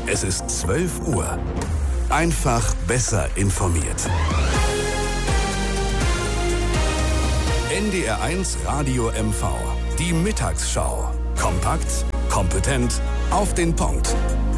Es ist 12 Uhr. Einfach besser informiert. NDR1 Radio MV. Die Mittagsschau. Kompakt, kompetent, auf den Punkt.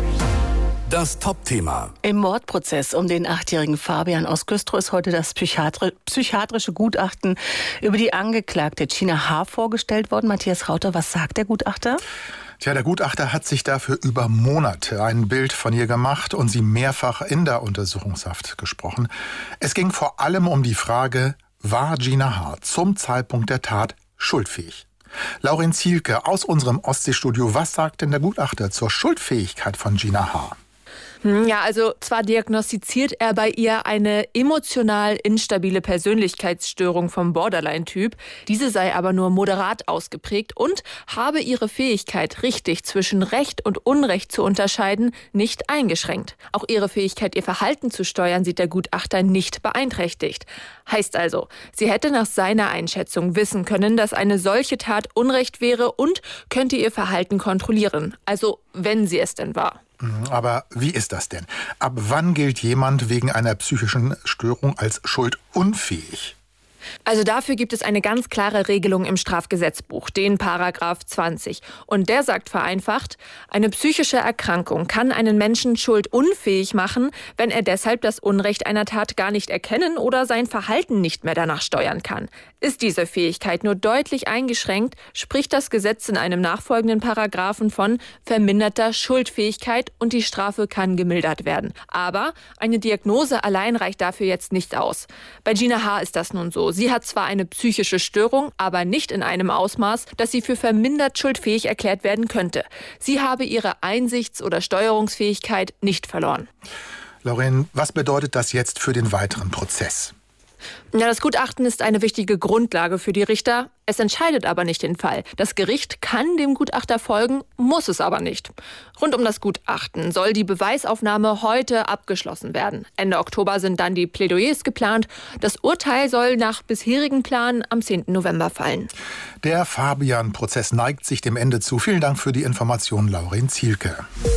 Das Top-Thema. Im Mordprozess um den 8-jährigen Fabian aus Güstrow ist heute das psychiatrische Gutachten über die Angeklagte Gina H. vorgestellt worden. Matthias Rauter, was sagt der Gutachter? Tja, der Gutachter hat sich dafür über Monate ein Bild von ihr gemacht und sie mehrfach in der Untersuchungshaft gesprochen. Es ging vor allem um die Frage, war Gina H. zum Zeitpunkt der Tat schuldfähig? Laurin Zielke aus unserem Ostseestudio, was sagt denn der Gutachter zur Schuldfähigkeit von Gina H.? Ja, also zwar diagnostiziert er bei ihr eine emotional instabile Persönlichkeitsstörung vom Borderline-Typ. Diese sei aber nur moderat ausgeprägt und habe ihre Fähigkeit, richtig zwischen Recht und Unrecht zu unterscheiden, nicht eingeschränkt. Auch ihre Fähigkeit, ihr Verhalten zu steuern, sieht der Gutachter nicht beeinträchtigt. Heißt also, sie hätte nach seiner Einschätzung wissen können, dass eine solche Tat Unrecht wäre und könnte ihr Verhalten kontrollieren. Also, wenn sie es denn war. Aber wie ist das denn? Ab wann gilt jemand wegen einer psychischen Störung als schuldunfähig? Also dafür gibt es eine ganz klare Regelung im Strafgesetzbuch, den Paragraph 20. Und der sagt vereinfacht, eine psychische Erkrankung kann einen Menschen schuldunfähig machen, wenn er deshalb das Unrecht einer Tat gar nicht erkennen oder sein Verhalten nicht mehr danach steuern kann. Ist diese Fähigkeit nur deutlich eingeschränkt, spricht das Gesetz in einem nachfolgenden Paragraphen von verminderter Schuldfähigkeit und die Strafe kann gemildert werden. Aber eine Diagnose allein reicht dafür jetzt nicht aus. Bei Gina H. ist das nun so. Sie hat zwar eine psychische Störung, aber nicht in einem Ausmaß, dass sie für vermindert schuldfähig erklärt werden könnte. Sie habe ihre Einsichts- oder Steuerungsfähigkeit nicht verloren. Laurin, was bedeutet das jetzt für den weiteren Prozess? Ja, das Gutachten ist eine wichtige Grundlage für die Richter. Es entscheidet aber nicht den Fall. Das Gericht kann dem Gutachter folgen, muss es aber nicht. Rund um das Gutachten soll die Beweisaufnahme heute abgeschlossen werden. Ende Oktober sind dann die Plädoyers geplant. Das Urteil soll nach bisherigem Plan am 10. November fallen. Der Fabian-Prozess neigt sich dem Ende zu. Vielen Dank für die Information, Laurin Zielke.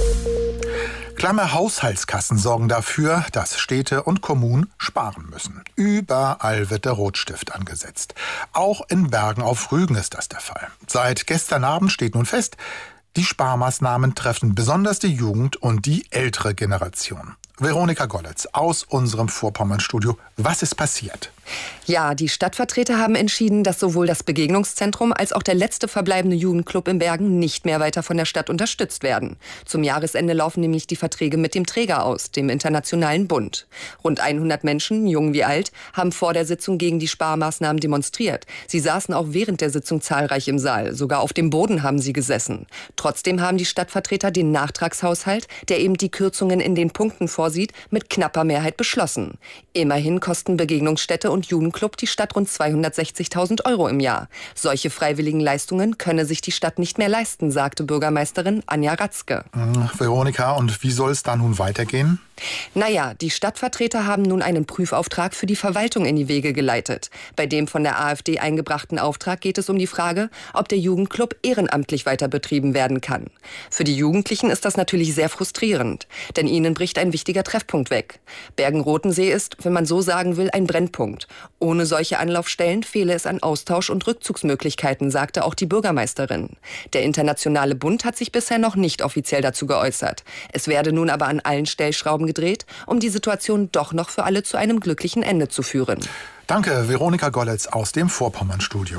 Klamme Haushaltskassen sorgen dafür, dass Städte und Kommunen sparen müssen. Überall wird der Rotstift angesetzt. Auch in Bergen auf Rügen ist das der Fall. Seit gestern Abend steht nun fest, die Sparmaßnahmen treffen besonders die Jugend und die ältere Generation. Veronika Gollitz aus unserem Vorpommern-Studio. Was ist passiert? Ja, die Stadtvertreter haben entschieden, dass sowohl das Begegnungszentrum als auch der letzte verbleibende Jugendclub in Bergen nicht mehr weiter von der Stadt unterstützt werden. Zum Jahresende laufen nämlich die Verträge mit dem Träger aus, dem Internationalen Bund. Rund 100 Menschen, jung wie alt, haben vor der Sitzung gegen die Sparmaßnahmen demonstriert. Sie saßen auch während der Sitzung zahlreich im Saal. Sogar auf dem Boden haben sie gesessen. Trotzdem haben die Stadtvertreter den Nachtragshaushalt, der eben die Kürzungen in den Punkten vorsieht, mit knapper Mehrheit beschlossen. Immerhin kosten Begegnungsstätte und Jugendclub die Stadt rund 260.000 € im Jahr. Solche freiwilligen Leistungen könne sich die Stadt nicht mehr leisten, sagte Bürgermeisterin Anja Ratzke. Veronika, und wie soll es da nun weitergehen? Naja, die Stadtvertreter haben nun einen Prüfauftrag für die Verwaltung in die Wege geleitet. Bei dem von der AfD eingebrachten Auftrag geht es um die Frage, ob der Jugendclub ehrenamtlich weiter betrieben werden kann. Für die Jugendlichen ist das natürlich sehr frustrierend, denn ihnen bricht ein wichtiger Treffpunkt weg. Bergen-Rotensee ist, wenn man so sagen will, ein Brennpunkt. Ohne solche Anlaufstellen fehle es an Austausch und Rückzugsmöglichkeiten, sagte auch die Bürgermeisterin. Der Internationale Bund hat sich bisher noch nicht offiziell dazu geäußert. Es werde nun aber an allen Stellschrauben gedreht, um die Situation doch noch für alle zu einem glücklichen Ende zu führen. Danke, Veronika Gollitz aus dem Vorpommern-Studio.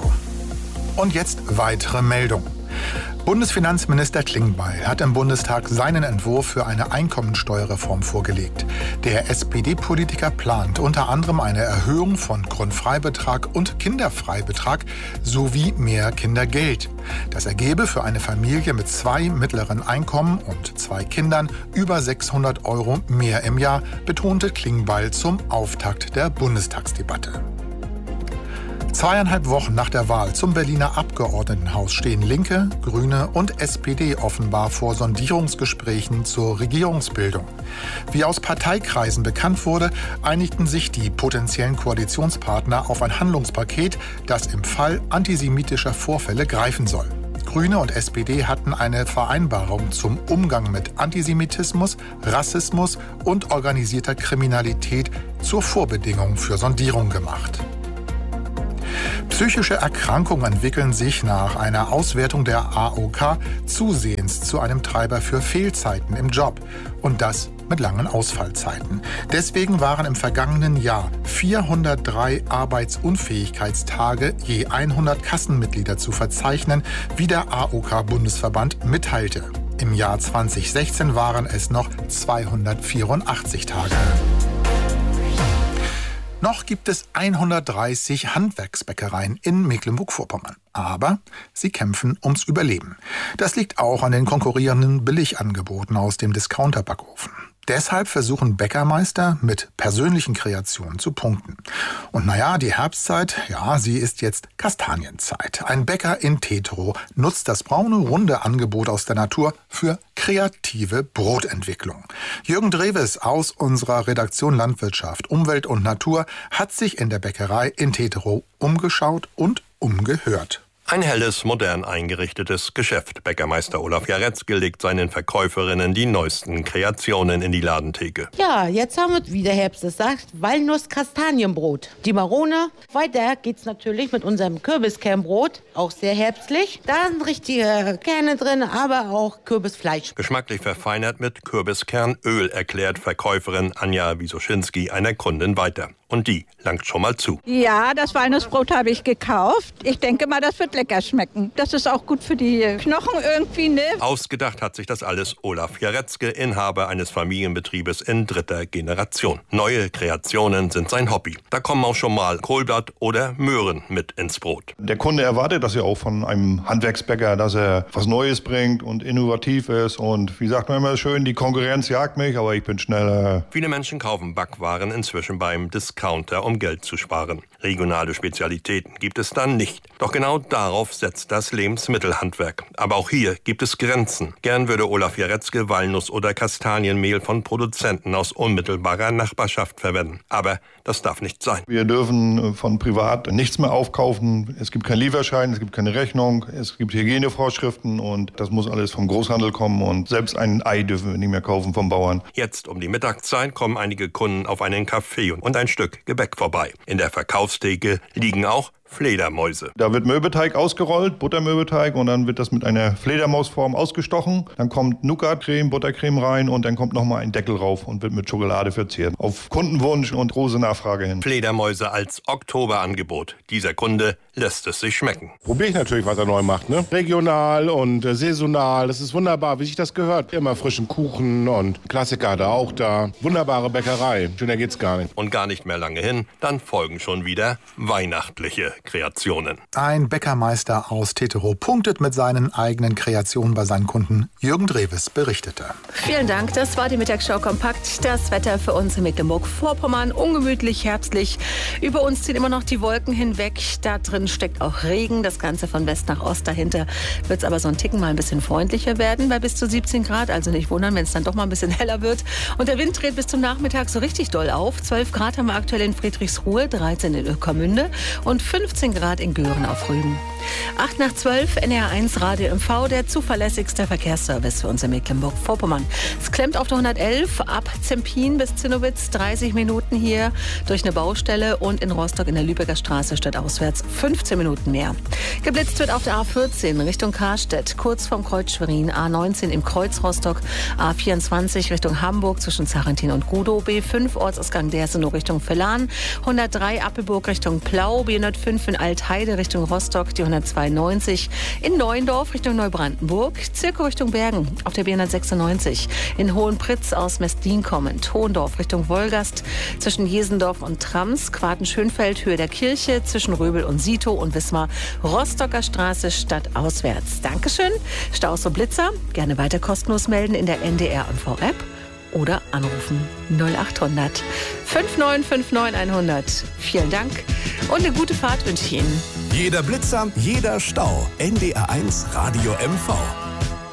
Und jetzt weitere Meldungen. Bundesfinanzminister Klingbeil hat im Bundestag seinen Entwurf für eine Einkommensteuerreform vorgelegt. Der SPD-Politiker plant unter anderem eine Erhöhung von Grundfreibetrag und Kinderfreibetrag sowie mehr Kindergeld. Das ergebe für eine Familie mit 2 mittleren Einkommen und 2 Kindern über 600 € mehr im Jahr, betonte Klingbeil zum Auftakt der Bundestagsdebatte. 2,5 Wochen nach der Wahl zum Berliner Abgeordnetenhaus stehen Linke, Grüne und SPD offenbar vor Sondierungsgesprächen zur Regierungsbildung. Wie aus Parteikreisen bekannt wurde, einigten sich die potenziellen Koalitionspartner auf ein Handlungspaket, das im Fall antisemitischer Vorfälle greifen soll. Grüne und SPD hatten eine Vereinbarung zum Umgang mit Antisemitismus, Rassismus und organisierter Kriminalität zur Vorbedingung für Sondierung gemacht. Psychische Erkrankungen entwickeln sich nach einer Auswertung der AOK zusehends zu einem Treiber für Fehlzeiten im Job. Und das mit langen Ausfallzeiten. Deswegen waren im vergangenen Jahr 403 Arbeitsunfähigkeitstage je 100 Kassenmitglieder zu verzeichnen, wie der AOK-Bundesverband mitteilte. Im Jahr 2016 waren es noch 284 Tage. Noch gibt es 130 Handwerksbäckereien in Mecklenburg-Vorpommern. Aber sie kämpfen ums Überleben. Das liegt auch an den konkurrierenden Billigangeboten aus dem Discounter-Backofen. Deshalb versuchen Bäckermeister mit persönlichen Kreationen zu punkten. Und naja, die Herbstzeit, sie ist jetzt Kastanienzeit. Ein Bäcker in Teterow nutzt das braune, runde Angebot aus der Natur für kreative Brotentwicklung. Jürgen Drewes aus unserer Redaktion Landwirtschaft, Umwelt und Natur hat sich in der Bäckerei in Teterow umgeschaut und umgehört. Ein helles, modern eingerichtetes Geschäft. Bäckermeister Olaf Jaretzke legt seinen Verkäuferinnen die neuesten Kreationen in die Ladentheke. Ja, jetzt haben wir, wie der Herbst es sagt, Walnuss-Kastanienbrot. Die Marone. Weiter geht's natürlich mit unserem Kürbiskernbrot, auch sehr herbstlich. Da sind richtige Kerne drin, aber auch Kürbisfleisch. Geschmacklich verfeinert mit Kürbiskernöl, erklärt Verkäuferin Anja Wiesoschinski einer Kundin weiter. Und die langt schon mal zu. Ja, das Walnussbrot habe ich gekauft. Ich denke mal, das wird lecker schmecken. Das ist auch gut für die Knochen irgendwie, ne? Ausgedacht hat sich das alles Olaf Jaretzke, Inhaber eines Familienbetriebes in 3. Generation. Neue Kreationen sind sein Hobby. Da kommen auch schon mal Kohlblatt oder Möhren mit ins Brot. Der Kunde erwartet das ja auch von einem Handwerksbäcker, dass er was Neues bringt und innovativ ist. Und wie sagt man immer schön, die Konkurrenz jagt mich, aber ich bin schneller. Viele Menschen kaufen Backwaren inzwischen beim Discounter, um Geld zu sparen. Regionale Spezialitäten gibt es dann nicht. Doch genau darauf setzt das Lebensmittelhandwerk. Aber auch hier gibt es Grenzen. Gern würde Olaf Jaretzke Walnuss- oder Kastanienmehl von Produzenten aus unmittelbarer Nachbarschaft verwenden. Aber das darf nicht sein. Wir dürfen von privat nichts mehr aufkaufen. Es gibt keinen Lieferschein, es gibt keine Rechnung, es gibt Hygienevorschriften und das muss alles vom Großhandel kommen. Und selbst ein Ei dürfen wir nicht mehr kaufen vom Bauern. Jetzt um die Mittagszeit kommen einige Kunden auf einen Kaffee und ein Stück Gebäck vorbei. In der Verkaufstheke liegen auch Fledermäuse. Da wird Mürbeteig ausgerollt, Buttermürbeteig, und dann wird das mit einer Fledermausform ausgestochen. Dann kommt Nougatcreme, Buttercreme rein und dann kommt nochmal ein Deckel rauf und wird mit Schokolade verziert. Auf Kundenwunsch und große Nachfrage hin. Fledermäuse als Oktoberangebot. Dieser Kunde lässt es sich schmecken. Probiere ich natürlich, was er neu macht, ne? Regional und saisonal, das ist wunderbar, wie sich das gehört. Immer frischen Kuchen und Klassiker hat er auch da. Wunderbare Bäckerei, schöner geht's gar nicht. Und gar nicht mehr lange hin, dann folgen schon wieder weihnachtliche Kreationen. Ein Bäckermeister aus Teterow punktet mit seinen eigenen Kreationen bei seinen Kunden. Jürgen Drewes berichtete. Vielen Dank, das war die Mittagsschau kompakt. Das Wetter für uns in Mecklenburg-Vorpommern, ungemütlich, herbstlich. Über uns ziehen immer noch die Wolken hinweg. Da drin steckt auch Regen, das Ganze von West nach Ost. Dahinter wird es aber so ein Ticken mal ein bisschen freundlicher werden, bei bis zu 17 Grad. Also nicht wundern, wenn es dann doch mal ein bisschen heller wird. Und der Wind dreht bis zum Nachmittag so richtig doll auf. 12 Grad haben wir aktuell in Friedrichsruhe, 13 in Ueckermünde und 15 Grad in Göhren auf Rügen. 8 nach 12, NR1 Radio MV, der zuverlässigste Verkehrsservice für uns in Mecklenburg-Vorpommern. Es klemmt auf der 111 ab Zempin bis Zinnowitz, 30 Minuten hier durch eine Baustelle, und in Rostock in der Lübecker Straße stadtauswärts 15 Minuten mehr. Geblitzt wird auf der A14 Richtung Karstedt, kurz vorm Kreuz Schwerin, A19 im Kreuz Rostock, A24 Richtung Hamburg zwischen Zarentin und Gudow, B5 Ortsausgang Dersenow Richtung Villan, 103 Appelburg Richtung Plau, B105 in Altheide Richtung Rostock, die 192 in Neuendorf Richtung Neubrandenburg, Zirko Richtung Bergen auf der B196, in Hohenpritz aus Mestlin kommend, Hohendorf Richtung Wolgast, zwischen Jesendorf und Trams, Quarten-Schönfeld Höhe der Kirche, zwischen Röbel und Sito und Wismar, Rostocker Straße stadtauswärts. Dankeschön. Staus und Blitzer, gerne weiter kostenlos melden in der NDR und V-App oder anrufen 0800 5959 100. Vielen Dank und eine gute Fahrt wünsche ich Ihnen. Jeder Blitzer, jeder Stau. NDR1 Radio MV.